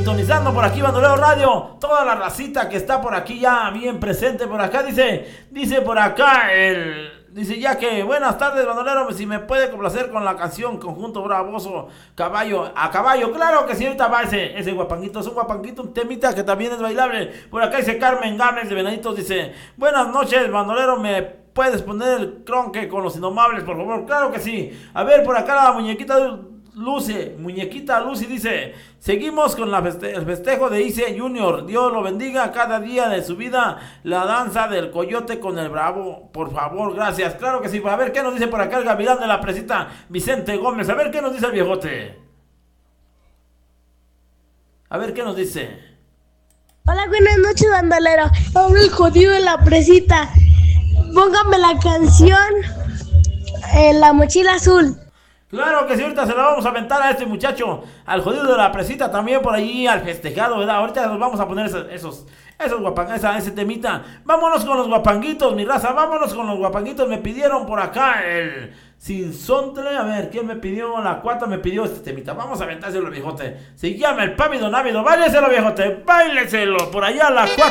sintonizando por aquí Bandolero Radio. Toda la racita que está por aquí ya bien presente por acá. Dice por acá dice ya que buenas tardes bandolero, si me puede complacer con la canción Conjunto Bravoso Caballo a Caballo. Claro que sí, ahorita va ese guapanguito, es un guapanguito, un temita que también es bailable. Por acá dice Carmen Gámez de Venaditos, dice buenas noches bandolero, me puedes poner el cronque con los indomables por favor. Claro que sí. A ver, por acá la muñequita Lucy dice, seguimos con el festejo de Ice Junior, Dios lo bendiga cada día de su vida, la danza del coyote con el bravo, por favor, gracias. Claro que sí. A ver qué nos dice por acá el gavilán de la presita Vicente Gómez, a ver qué nos dice el viejote, a ver qué nos dice. Hola, buenas noches bandolero, hablo el jodido de la presita, póngame la canción La Mochila Azul. Claro que sí, ahorita se la vamos a aventar a este muchacho, al jodido de la presita, también por allí al festejado, ¿verdad? Ahorita nos vamos a poner ese temita. Vámonos con los guapanguitos, mi raza, vámonos con los guapanguitos. Me pidieron por acá el Sinsontle, a ver, ¿quién me pidió? La Cuata me pidió este temita, vamos a aventárselo, viejote. Se llama el Pávido Návido, báileselo, viejote, báileselo, por allá la Cuata.